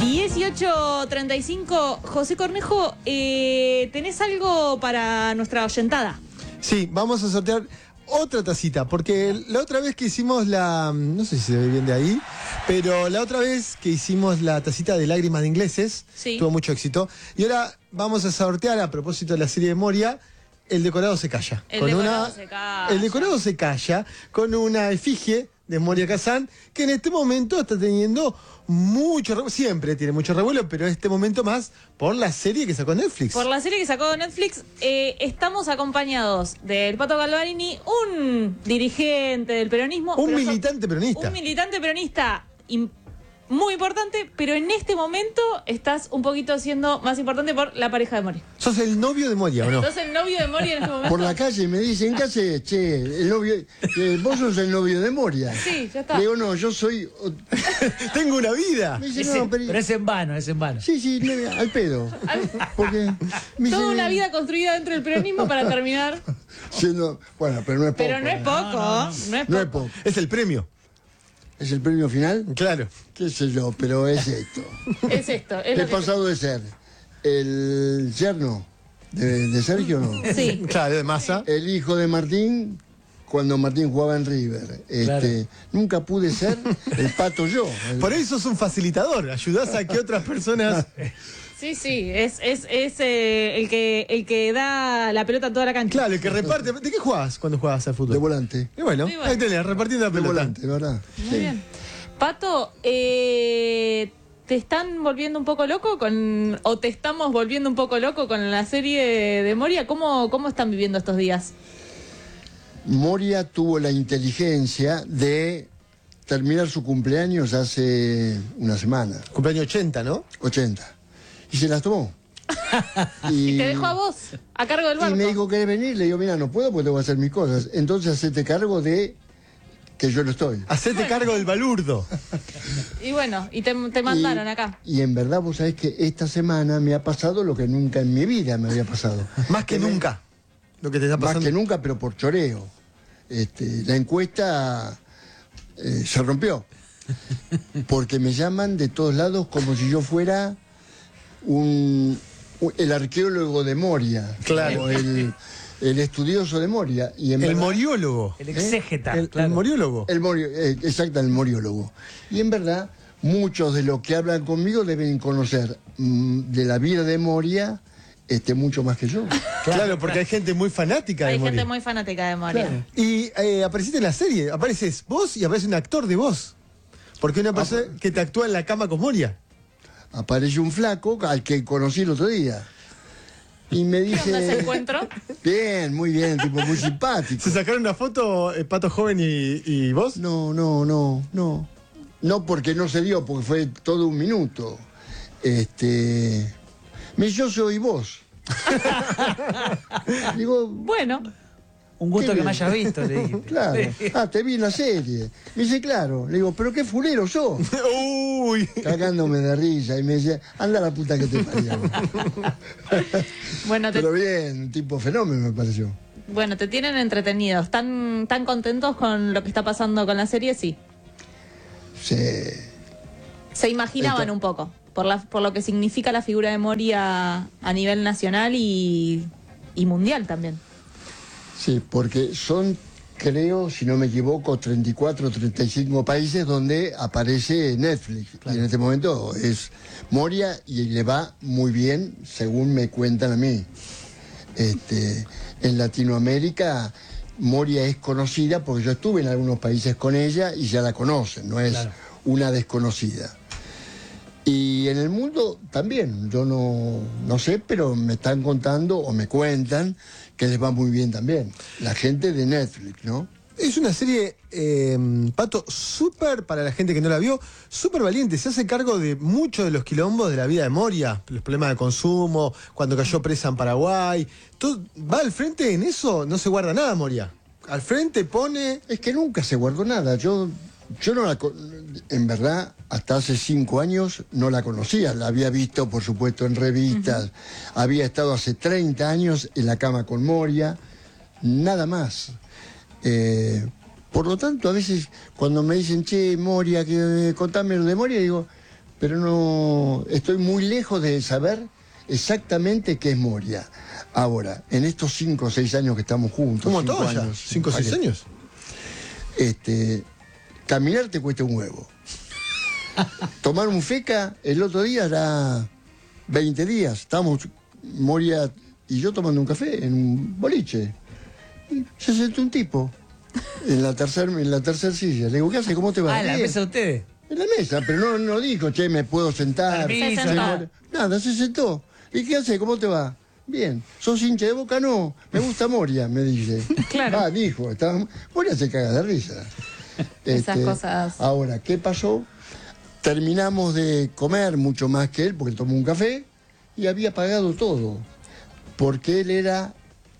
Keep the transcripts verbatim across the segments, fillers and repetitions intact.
dieciocho treinta y cinco, José Cornejo, eh, ¿tenés algo para nuestra oyentada? Sí, vamos a sortear otra tacita, porque la otra vez que hicimos la... No sé si se ve bien de ahí, pero la otra vez que hicimos la tacita de lágrimas de ingleses, sí, tuvo mucho éxito. Y ahora vamos a sortear, a propósito de la serie de Moria, El decorado se calla. El con decorado una, se calla. El decorado se calla con una efigie de Moria Kazan, que en este momento está teniendo mucho revuelo, siempre tiene mucho revuelo, pero en este momento más por la serie que sacó Netflix. Por la serie que sacó Netflix, eh, estamos acompañados del Pato Galvarini, un dirigente del peronismo. Un militante peronista. Un militante peronista muy importante, pero en este momento estás un poquito siendo más importante por la pareja de Moria. ¿Sos el novio de Moria o no? ¿Sos el novio de Moria en este momento? Por la calle me dicen, ¿qué haces? Che, el novio, eh, vos sos el novio de Moria. Sí, ya está. Le digo, no, yo soy... Tengo una vida. Me dice, Ese, no, pero... pero es en vano, es en vano. Sí, sí, le- al pedo. Porque me Toda dice, una vida construida dentro del peronismo para terminar. siendo- bueno, pero no es poco. Pero no es ¿eh? poco, No, no, no. no es No es poco. poco. Es el premio. ¿Es el premio final? Claro. Qué sé yo, pero es esto. Es esto. Es lo He que- pasado de ser el yerno de, de Sergio, ¿no? Sí. Claro, de masa. El hijo de Martín, cuando Martín jugaba en River. Este, Claro. Nunca pude ser el pato yo. El- Por eso sos un facilitador. Ayudás a que otras personas. Sí, sí, es, es, es eh, el, que, el que da la pelota a toda la cancha. Claro, el que reparte. ¿De qué jugás cuando jugabas al fútbol? de volante. Y bueno, Y bueno. ahí tenés, repartiendo la De pelota. volante, ¿verdad? Muy Sí. bien. Pato, eh, ¿te están volviendo un poco loco con, o te estamos volviendo un poco loco con la serie de Moria? ¿Cómo, cómo están viviendo estos días? Moria tuvo la inteligencia de terminar su cumpleaños hace una semana, Cumpleaños ochenta, ¿no? ochenta. Y se las tomó. y, Te dejo a vos, a cargo del y barco. me dijo, ¿querés venir? Le digo, mira, no puedo porque tengo que hacer mis cosas. Entonces hacete cargo de que yo no estoy. Hacete cargo del balurdo. Y bueno, y te, te mandaron y, acá. Y en verdad vos sabés que esta semana me ha pasado lo que nunca en mi vida me había pasado. Más que nunca. Lo que te está Más pasando. que nunca, pero por choreo. Este, la encuesta eh, se rompió. Porque me llaman de todos lados como si yo fuera un, un- el arqueólogo de Moria. Claro. O el, el estudioso de Moria. Y en El verdad- moriólogo. El exégeta, El, claro. el moriólogo. El morio, eh, exacto, el moriólogo. Y en verdad, muchos de los que hablan conmigo deben conocer mm, de la vida de Moria este, mucho más que yo. Claro, porque hay gente muy fanática de Hay Moria. gente muy fanática de Moria. Claro. Y eh, apareciste en la serie. Apareces vos y aparece un actor de vos. Porque una persona que te actúa en la cama con Moria. Aparece un flaco al que conocí el otro día. Y me ¿Qué onda ese dice... encuentro? Bien, muy bien, tipo muy simpático. ¿Se sacaron una foto, eh, Pato Joven y, y vos? No, no, no, no. No porque no se dio, porque fue todo un minuto. Este... Me dice, yo soy vos. Digo, Bueno, Un gusto Qué que bien. me hayas visto, le dije. claro. Ah, te vi en la serie. Me dice, claro. Le digo, pero qué fulero sos. Uy. Cagándome de risa. Y me dice, anda a la puta que te parió. bueno, te, Pero bien, un tipo fenómeno me pareció. bueno, te tienen entretenidos. ¿Están tan contentos con lo que está pasando con la serie? Sí. Sí. Se imaginaban Esto- un poco, por, la, por lo que significa la figura de Moria a nivel nacional y, y mundial también. Sí, porque son, creo, si no me equivoco, treinta y cuatro, treinta y cinco países donde aparece Netflix. Y en este momento es Moria y le va muy bien, según me cuentan a mí. Este, en Latinoamérica, Moria es conocida porque yo estuve en algunos países con ella y ya la conocen, no es Claro. una desconocida. Y en el mundo también, yo no, no sé, pero me están contando o me cuentan que les va muy bien también. La gente de Netflix, ¿no? Es una serie, eh, Pato, súper, para la gente que no la vio, súper valiente. Se hace cargo de muchos de los quilombos de la vida de Moria, los problemas de consumo, cuando cayó presa en Paraguay. Todo, va al frente en eso, no se guarda nada, Moria. Al frente pone... Es que nunca se guardó nada. Yo, yo no la... co- En verdad, hasta hace cinco años no la conocía. La había visto, por supuesto, en revistas. Había estado hace treinta años en la cama con Moria. Nada más. Eh, por lo tanto, a veces cuando me dicen, che, Moria, que, contame lo de Moria, digo, pero no estoy muy lejos de saber exactamente qué es Moria. Ahora, en estos cinco o seis años que estamos juntos, ¿Cómo cinco todo ya? años, ¿Cinco o seis parece, años? Este, caminar te cuesta un huevo. Tomar un feca el otro día era veinte días. Estábamos Moria y yo tomando un café en un boliche. Y se sentó un tipo en la tercera en la tercer silla. Le digo, ¿qué hace? ¿Cómo te va? Ah, en la Bien. mesa de ustedes. En la mesa, pero no, no dijo, che, me puedo sentar. Permiso, Se sentó. Señor. Nada, se sentó. ¿Y qué hace? ¿Cómo te va? Bien. ¿Sos hincha de Boca? No. Me gusta Moria, me dice. Claro. Ah, dijo. Estaba... Moria se caga de risa. Esas cosas. Ahora, ¿qué pasó? Terminamos de comer mucho más que él, porque tomó un café, y había pagado todo. Porque él era...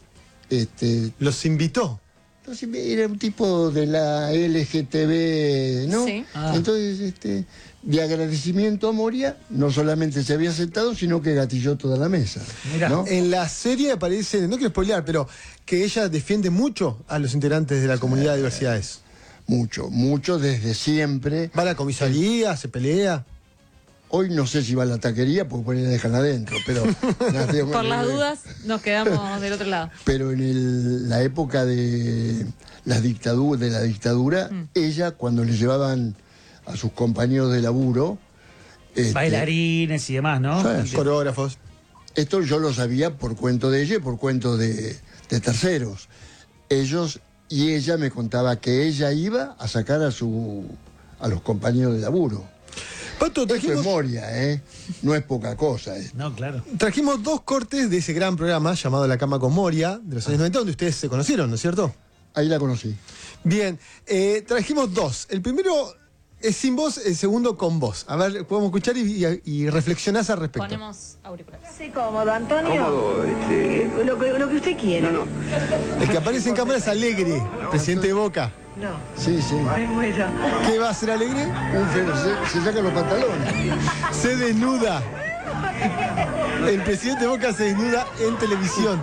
Este, Los invitó. entonces, era un tipo de la L G T B, ¿no? Sí. Ah. Entonces, este, de agradecimiento a Moria, no solamente se había sentado, sino que gatilló toda la mesa. Mirá. ¿no? En la serie aparece, no quiero spoilear, pero que ella defiende mucho a los integrantes de la comunidad de diversidades. Mucho, mucho desde siempre. Va a la comisaría, se pelea. Hoy no sé si va a la taquería, porque por ahí la dejan adentro, pero... Por las dudas, nos quedamos del otro lado. Pero en el- la época de, las dictadu- de la dictadura, Mm. ella, cuando le llevaban a sus compañeros de laburo... este, Bailarines y demás, ¿no? Sí, sí. Coreógrafos. Esto yo lo sabía por cuento de ella y por cuento de, de terceros. Ellos y ella me contaba que ella iba a sacar a su a los compañeros de laburo. Pato, Esto es trajimos, Moria, ¿eh? No es poca cosa. ¿eh? No, claro. trajimos dos cortes de ese gran programa llamado La Cama con Moria, de los años noventa, donde ustedes se conocieron, ¿no es cierto? Ahí la conocí. Bien, eh, trajimos dos. El primero es sin voz, el segundo con voz. A ver, podemos escuchar y, y, y reflexionás al respecto. Ponemos auriculares. Sí, cómodo, Antonio. Cómodo, este... Lo que, lo que usted quiere. No, no. El que aparece en cámara es Alegre, presidente de Boca. No. Sí, sí. Me muero. ¿Qué va a hacer Alegre? Un fe- se, se saca los pantalones. Se desnuda. El presidente de Boca se desnuda en televisión.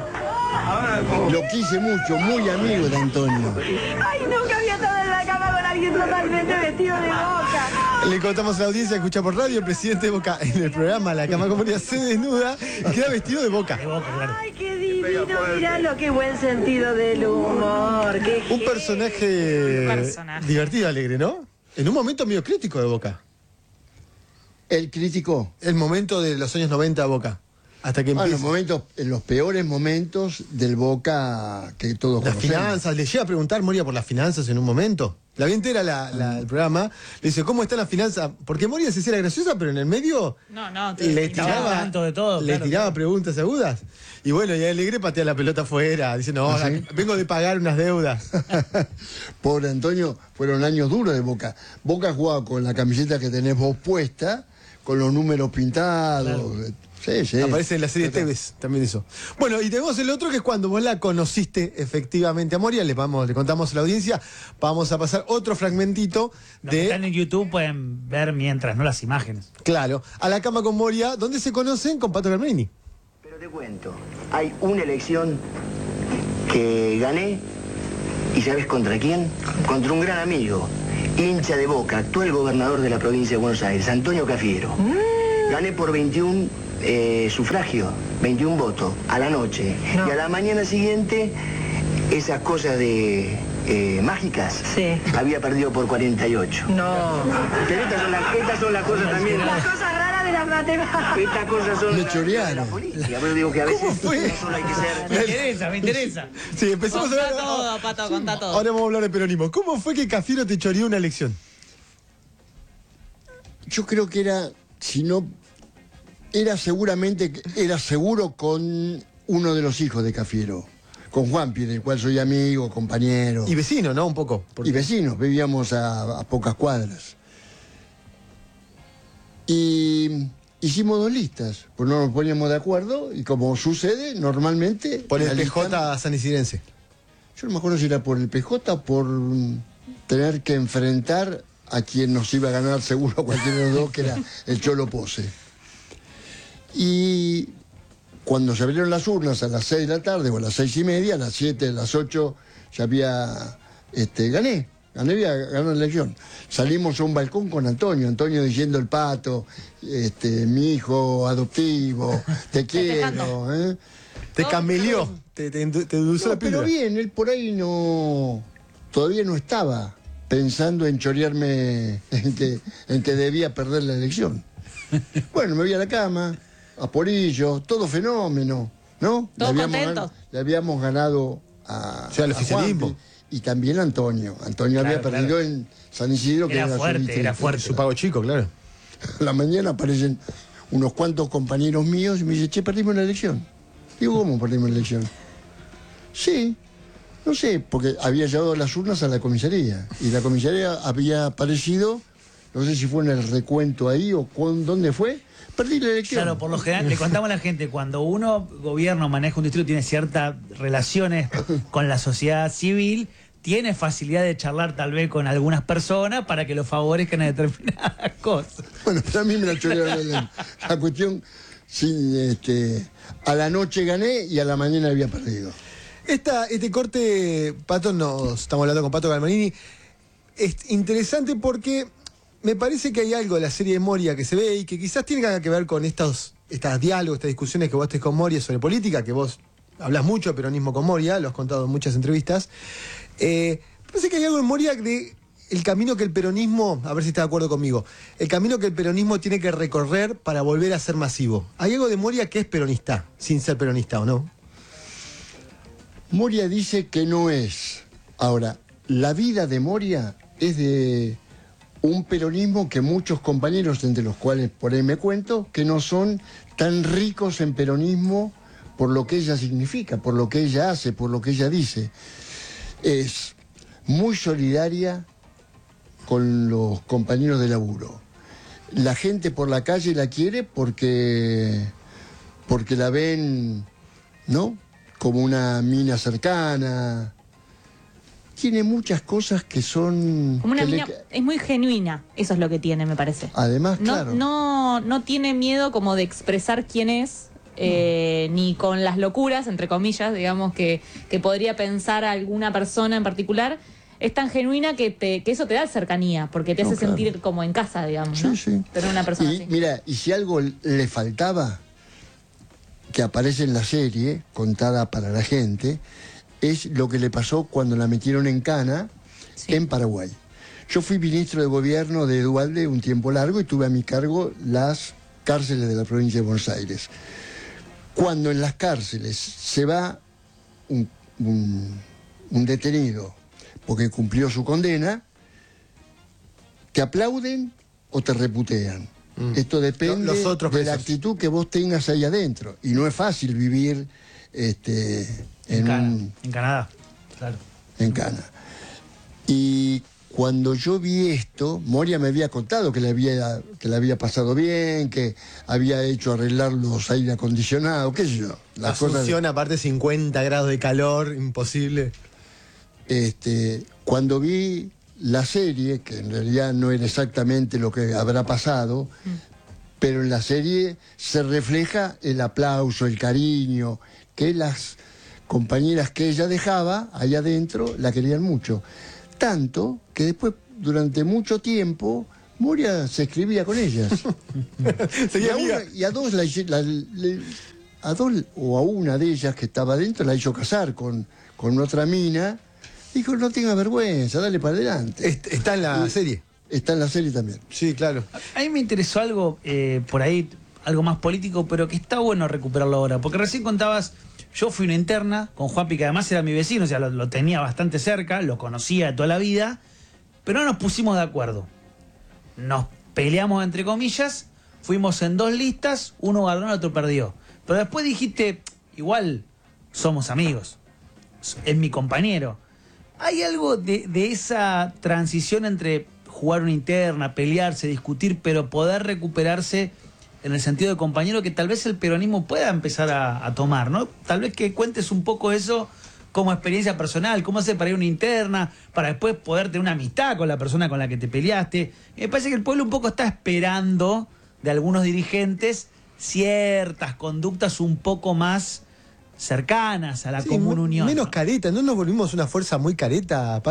Lo quise mucho, muy amigo de Antonio. Ay, nunca había estado en la cama con alguien totalmente vestido de Boca. Le contamos a la audiencia, escucha por radio, el presidente de Boca en el programa La Cama con Moria se desnuda y queda vestido de Boca. De Boca, claro. Ay, qué divino. Mirá lo que buen sentido del humor. Qué Un genio. personaje, Personaje. divertido, Alegre, ¿no? En un momento medio crítico de Boca. Él criticó. El momento de los años noventa de Boca. Hasta que Ah, en empieza. los momentos, en los peores momentos del Boca que todos Las conocemos. finanzas, le llega a preguntar Moria por las finanzas en un momento. La vi entera la, la- el programa, le dice, ¿cómo están las finanzas? Porque Moria se hacía la graciosa, pero en el medio No, no, te- le estaba tiraba, al tanto de todo, le claro, tiraba claro. preguntas agudas. Y bueno, y Alegre patea la pelota afuera, dice, no, ¿Ah, la- sí? vengo de pagar unas deudas. Pobre Antonio, fueron años duros de Boca. Boca jugaba con la camiseta que tenés vos puesta, con los números pintados. Sí, sí. Aparece en la serie Tevez, también eso. Bueno, y tenemos el otro que es cuando vos la conociste efectivamente a Moria, le, vamos, le contamos a la audiencia, vamos a pasar otro fragmentito Los que están de, en YouTube pueden ver mientras, no las imágenes. claro, A la Cama con Moria, donde se conocen con Pato Carmeni. Pero te cuento, hay una elección que gané, ¿y sabes contra quién? Contra un gran amigo, hincha de Boca, actual gobernador de la provincia de Buenos Aires, Antonio Cafiero. Gané por veintiún eh, sufragios, veintiún votos, a la noche. No. Y a la mañana siguiente, esas cosas de eh, mágicas, Sí. había perdido por cuarenta y ocho. No. Pero estas son, las, estas son las cosas también... Las cosas raras de las matemáticas. Estas cosas son Me las- chorearon. de la política. Pero digo que a veces ¿Cómo fue? no solo hay que ser... Me interesa, me interesa. Sí, empezamos Contá a hablar. todo, Pato, contá todo. Ahora vamos a hablar de peronismo. ¿Cómo fue que Cafiero te choreó una elección? Yo creo que era, si no, era seguramente, era seguro con uno de los hijos de Cafiero, con Juanpi, del cual soy amigo, compañero. Y vecino, ¿no? Un poco. porque- Y vecinos, vivíamos a, a pocas cuadras. Y hicimos dos listas, pues no nos poníamos de acuerdo, y como sucede normalmente... Por el la P lista- J sanicidense. Yo no me acuerdo si era por el P J o por mm, tener que enfrentar a quien nos iba a ganar seguro cualquiera de los dos, que era el Cholo Pose. Y cuando se abrieron las urnas a las seis de la tarde o a las seis y media, a las siete, a las ocho ya había, este, gané. gané, había ganado la elección. Salimos a un balcón con Antonio, Antonio diciendo el Pato, este, mi hijo adoptivo, te quiero, ¿eh? Te camelió, te, te, te endulzó No, la píldora. pero bien, él por ahí no, todavía no estaba pensando en chorearme, en que, en que debía perder la elección. Bueno, me voy a la cama, a Porillo, todo fenómeno, ¿no? Todos le, habíamos contentos. gan- le habíamos ganado a, O sea, el a oficialismo. Juanpi y también a Antonio. Antonio Claro, había perdido claro. en San Isidro, que Era era, su fuerte, distrito. era fuerte. Su pago chico, claro. A la mañana aparecen unos cuantos compañeros míos y me dicen, che, perdimos la elección. Digo, ¿cómo perdimos la elección? Sí, no sé, porque había llevado las urnas a la comisaría. Y la comisaría había aparecido, no sé si fue en el recuento ahí o con, dónde fue, perdí la elección. Claro, por lo general, le contamos a la gente, cuando uno gobierna o maneja un distrito, tiene ciertas relaciones con la sociedad civil, tiene facilidad de charlar tal vez con algunas personas para que lo favorezcan a determinadas cosas. Bueno, pero a mí me la chorearon la, la cuestión, sí, este, a la noche gané y a la mañana había perdido. Esta, este corte, Pato, nos estamos hablando con Pato Galmarini, es interesante porque me parece que hay algo de la serie de Moria que se ve y que quizás tiene que ver con estos, estos diálogos, estas discusiones que vos tenés con Moria sobre política, que vos hablas mucho de peronismo con Moria, lo has contado en muchas entrevistas. Eh, me parece que hay algo en Moria de el camino que el peronismo, a ver si está de acuerdo conmigo, el camino que el peronismo tiene que recorrer para volver a ser masivo. Hay algo de Moria que es peronista, sin ser peronista, ¿o no? Moria dice que no es. Ahora, la vida de Moria es de un peronismo que muchos compañeros, entre los cuales por ahí me cuento, que no son tan ricos en peronismo por lo que ella significa, por lo que ella hace, por lo que ella dice. Es muy solidaria con los compañeros de laburo. La gente por la calle la quiere porque, porque la ven, ¿no?, como una mina cercana. Tiene muchas cosas que son... Como una que le mina, ca- es muy genuina, eso es lo que tiene, me parece. Además, No, claro. no, no tiene miedo como de expresar quién es, eh, ni con las locuras, entre comillas, digamos, que, que podría pensar alguna persona en particular. Es tan genuina que, te, que eso te da cercanía, porque te No, hace claro. sentir como en casa, digamos, Sí, ¿no? sí. Tener una persona Y así. mira, y si algo le faltaba, que aparece en la serie, contada para la gente, es lo que le pasó cuando la metieron en cana Sí. en Paraguay. Yo fui ministro de gobierno de Duhalde un tiempo largo y tuve a mi cargo las cárceles de la provincia de Buenos Aires. Cuando en las cárceles se va un, un, un detenido porque cumplió su condena, te aplauden o te reputean. Mm. Esto depende Los otros de la presos. actitud que vos tengas ahí adentro. Y no es fácil vivir este, En, en, Cana- un, en Canadá, claro. en Cana. Y cuando yo vi esto, Moria me había contado que le había, que le había pasado bien, que había hecho arreglar los aire acondicionados, qué sé yo. Las cosas, Asunción, aparte cincuenta grados de calor, imposible. este, cuando vi la serie, que en realidad no era exactamente lo que habrá pasado, pero en la serie se refleja el aplauso, el cariño, que las compañeras que ella dejaba allá adentro la querían mucho. Tanto que después, durante mucho tiempo, Moria se escribía con ellas. y, Seguía a amiga. una, y a dos la, hice- la- le- a dos o a una de ellas que estaba adentro la hizo casar con, con otra mina. Dijo, no tenga vergüenza, dale para adelante. Est- Está en la Y- serie. Está en la serie también. Sí, claro. A mí me interesó algo eh, por ahí, algo más político, pero que está bueno recuperarlo ahora. Porque recién contabas, yo fui una interna con Juanpi, que además era mi vecino, o sea, lo, lo tenía bastante cerca, lo conocía de toda la vida, pero no nos pusimos de acuerdo. Nos peleamos entre comillas, fuimos en dos listas, uno ganó, el otro perdió. Pero después dijiste, igual somos amigos, es mi compañero. ¿Hay algo de, de esa transición entre jugar una interna, pelearse, discutir, pero poder recuperarse en el sentido de compañero que tal vez el peronismo pueda empezar a, a tomar, ¿no? Tal vez que cuentes un poco eso como experiencia personal, cómo hacer para ir a una interna, para después poder tener una amistad con la persona con la que te peleaste. Me parece que el pueblo un poco está esperando de algunos dirigentes ciertas conductas un poco más cercanas a la Sí, común me- unión. Menos ¿no? careta, ¿no nos volvimos una fuerza muy careta, Pato?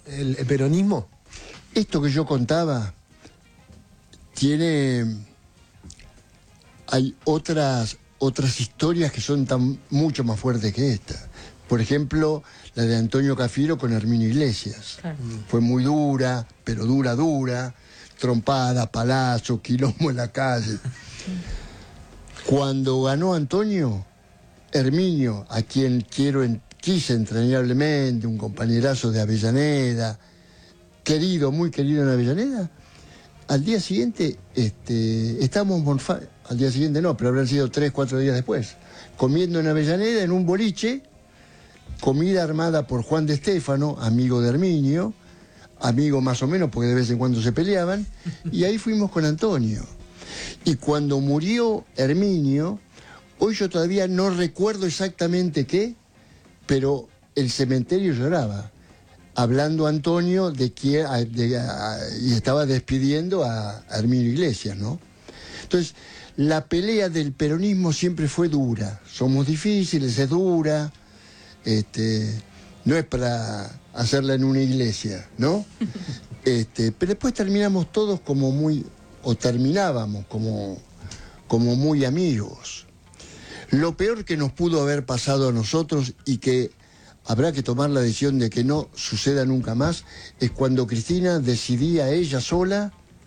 el, el peronismo? Esto que yo contaba tiene... Hay otras, otras historias que son tan, mucho más fuertes que esta. Por ejemplo, la de Antonio Cafiero con Herminio Iglesias. Claro. Fue muy dura, pero dura, dura. Trompada, palazo, quilombo en la calle. Cuando ganó Antonio, Herminio, a quien quiero en, quise entrañablemente, un compañerazo de Avellaneda, querido, muy querido en Avellaneda, al día siguiente, este, estábamos en Bonfire, al día siguiente no, pero habrán sido tres, cuatro días después, comiendo en Avellaneda, en un boliche, comida armada por Juan de Estéfano, amigo de Herminio, amigo más o menos, porque de vez en cuando se peleaban, y ahí fuimos con Antonio. Y cuando murió Herminio, hoy yo todavía no recuerdo exactamente qué, pero el cementerio lloraba, hablando Antonio de quién, de, a, y estaba despidiendo a Herminio Iglesias, ¿no? Entonces, la pelea del peronismo siempre fue dura. Somos difíciles, es dura, este, no es para hacerla en una iglesia, ¿no? Este, pero después terminamos todos como muy, o terminábamos como, como muy amigos. Lo peor que nos pudo haber pasado a nosotros y que habrá que tomar la decisión de que no suceda nunca más, es cuando Cristina decidía ella sola...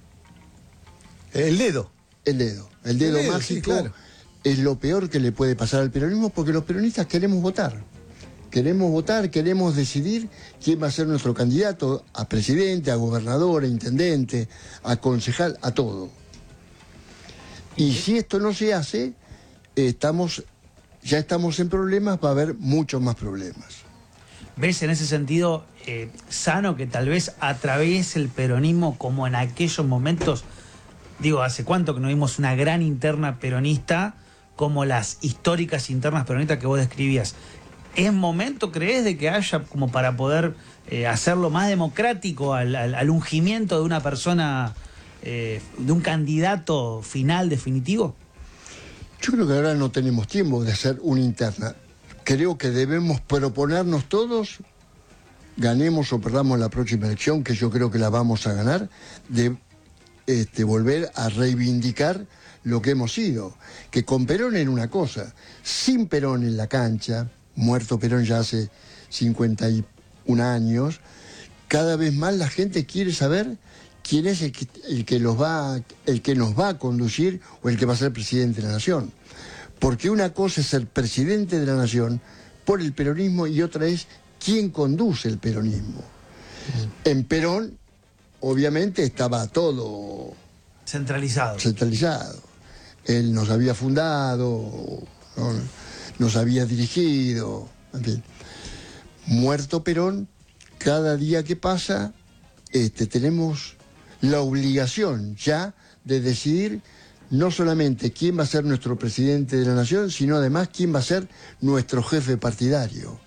El dedo. El dedo. El dedo, El dedo, mágico, sí, claro. Es lo peor que le puede pasar al peronismo, porque los peronistas queremos votar. Queremos votar, queremos decidir quién va a ser nuestro candidato a presidente, a gobernador, a intendente, a concejal, a todo. Y si esto no se hace, estamos, ya estamos en problemas, va a haber muchos más problemas. ¿Ves en ese sentido eh, sano que tal vez atraviese el peronismo como en aquellos momentos, digo, hace cuánto que no vimos una gran interna peronista como las históricas internas peronistas que vos describías? ¿Es momento, crees, de que haya como para poder eh, hacerlo más democrático al, al, al ungimiento de una persona, eh, de un candidato final definitivo? Yo creo que ahora no tenemos tiempo de hacer una interna. Creo que debemos proponernos todos, ganemos o perdamos la próxima elección, que yo creo que la vamos a ganar, de este, volver a reivindicar lo que hemos sido. Que con Perón era una cosa, sin Perón en la cancha, muerto Perón ya hace cincuenta y un años, cada vez más la gente quiere saber quién es el que, el que los va, el que nos va a conducir o el que va a ser presidente de la nación. Porque una cosa es ser presidente de la nación por el peronismo y otra es quién conduce el peronismo. Mm. En Perón, obviamente, estaba todo centralizado. centralizado. Él nos había fundado, ¿no? Nos había dirigido, en fin. Muerto Perón, cada día que pasa, este, tenemos la obligación ya de decidir no solamente quién va a ser nuestro presidente de la nación, sino además quién va a ser nuestro jefe partidario.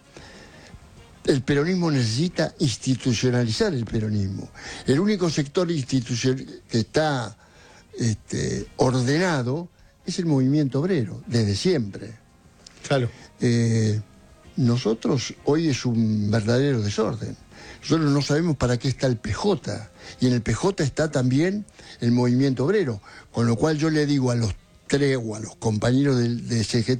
El peronismo necesita institucionalizar el peronismo. El único sector institucional que está este, ordenado es el movimiento obrero, desde siempre. Claro. Eh, nosotros hoy es un verdadero desorden. Nosotros no sabemos para qué está el P J, y en el P J está también el movimiento obrero, con lo cual yo le digo a los tres o a los compañeros de, de C G